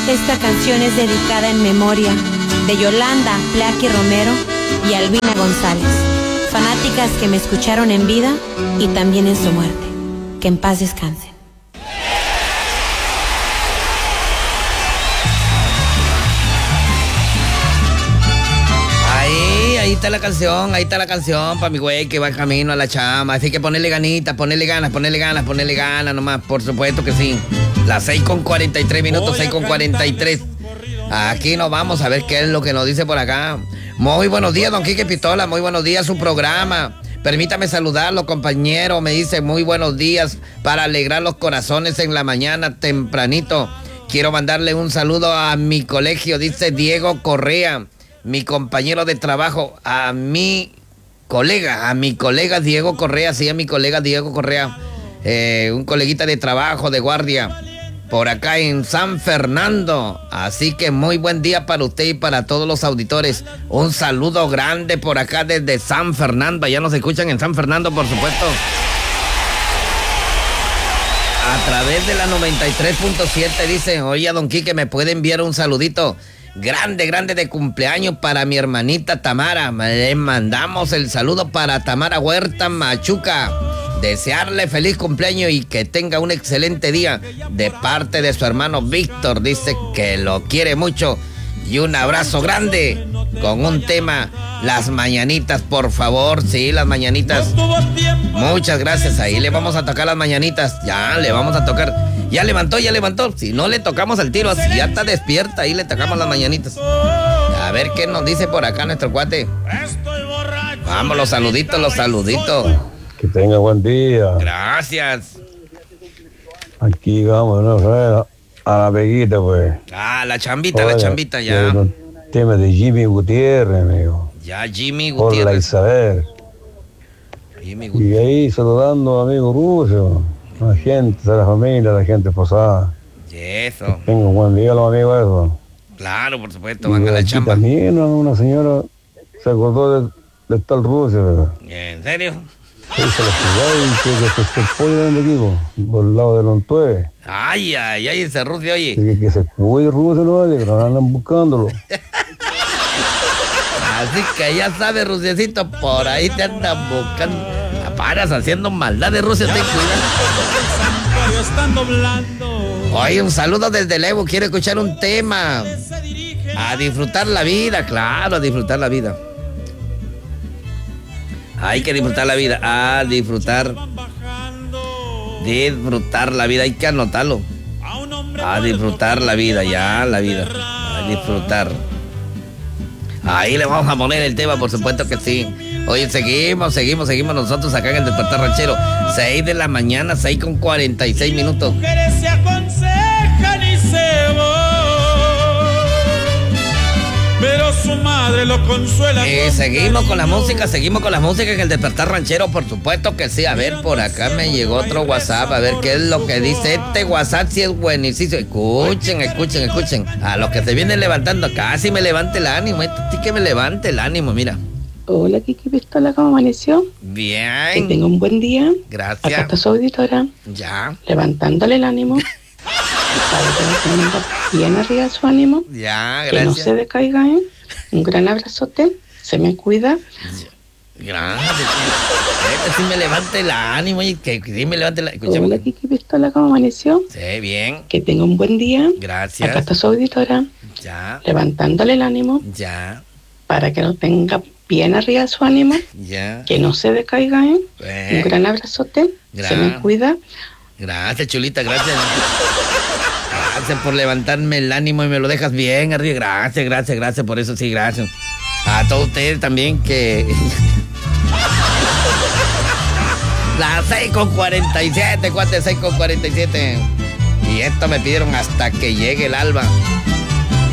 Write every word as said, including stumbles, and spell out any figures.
Esta canción es dedicada en memoria de Yolanda Plaqui Romero y Albina González, fanáticas que me escucharon en vida y también en su muerte. Que en paz descansen. Ahí, ahí está la canción, ahí está la canción para mi güey que va en camino a la chamba. Así que ponerle ganitas, ponerle ganas, ponerle ganas, ponerle ganas nomás, por supuesto que sí. Las seis con cuarenta y tres minutos, seis con cuarenta y tres. Aquí nos vamos a ver qué es lo que nos dice por acá. Muy buenos días, don Quique Pistola, muy buenos días, su programa. Permítame saludarlo, compañero. Me dice muy buenos días para alegrar los corazones en la mañana tempranito. Quiero mandarle un saludo a mi colegio, dice Diego Correa, mi compañero de trabajo, a mi colega, a mi colega Diego Correa, sí, a mi colega Diego Correa, eh, un coleguita de trabajo, de guardia, por acá en San Fernando. Así que muy buen día para usted y para todos los auditores. Un saludo grande por acá desde San Fernando. Allá nos escuchan en San Fernando, por supuesto, a través de la noventa y tres punto siete. Dice, oye, don Quique, ¿me puede enviar un saludito grande, grande de cumpleaños para mi hermanita Tamara? Le mandamos el saludo para Tamara Huerta Machuca. Desearle feliz cumpleaños y que tenga un excelente día de parte de su hermano Víctor. Dice que lo quiere mucho. Y un abrazo grande con un tema, las mañanitas, por favor. Sí, las mañanitas. Muchas gracias. Ahí le vamos a tocar las mañanitas. Ya le vamos a tocar. Ya levantó, ya levantó. Si no le tocamos al tiro, así ya está despierta. Ahí le tocamos las mañanitas. A ver qué nos dice por acá nuestro cuate. Vamos, los saluditos, los saluditos. Que tenga buen día. Gracias. Aquí vamos, no, a la veguita, pues. Ah, la chambita, Hola, la chambita, ya. El tema de Jimmy Gutiérrez, amigo. Ya, Jimmy Hola, Gutiérrez. Isabel. Jimmy Y Gutiérrez. ahí saludando a amigo Rucio, a la gente, a la familia, a la gente posada. Y eso. Tengo buen día, los amigos, eso. Claro, por supuesto, Y van a la aquí chamba. también una señora se acordó de, de tal Rucio, ¿verdad? ¿En serio? Sí, se la jugó y que, que se fue del equipo, por el lado de Lontué. Ay, ay, ay, ese Rucio, oye. Que, que se cuide Rucio, no vale, que no andan buscándolo. Así que ya sabes, Ruciecito, por ahí te andan buscando. Paras haciendo maldades, Rucio, ten cuidado. Oye, un saludo desde Levo, quiero escuchar un tema. A disfrutar la vida, claro, a disfrutar la vida. Hay que disfrutar la vida, a disfrutar. Disfrutar la vida, hay que anotarlo. A disfrutar la vida, ya, la vida. A disfrutar. Ahí le vamos a poner el tema, por supuesto que sí. Oye, seguimos, seguimos, seguimos nosotros acá en el Despertar Ranchero. seis de la mañana, seis con cuarenta y seis minutos. Mujeres se aconsejan y se van, pero su madre lo consuela. Eh, seguimos con la música, seguimos con la música en el Despertar Ranchero, por supuesto que sí. A ver, por acá me llegó otro WhatsApp, a ver qué es lo que dice este WhatsApp, si es buenísimo. Escuchen, escuchen, escuchen. A los que se vienen levantando, casi me levante el ánimo, este sí que me levante el ánimo, mira. Hola, Kiki Pistola, ¿cómo amaneció? Bien. Que tenga un buen día. Gracias. Acá está su auditora. Ya. Levantándole el ánimo. Para que tenga bien arriba su ánimo. Ya, que gracias. no se decaiga, ¿eh? Un gran abrazote. Se me cuida. Gracias. Que sí me levante el ánimo y que sí me levante la... Escúchame. Hola, Kiki Pistola, ¿cómo amaneció? Sí, bien. Que tenga un buen día. Gracias. Acá está su auditora. Ya. Levantándole el ánimo. Ya. Para que lo tenga bien arriba su ánimo. Ya. Que no se decaiga, ¿eh? Eh. Un gran abrazote. Gra- Se me cuida. Gracias, chulita, gracias. Gracias por levantarme el ánimo y me lo dejas bien arriba. Gracias, gracias, gracias, por eso sí, gracias. A todos ustedes también que... Las seis con cuarenta y siete, cuatro, seis con cuarenta y siete. Y esto me pidieron hasta que llegue el alba.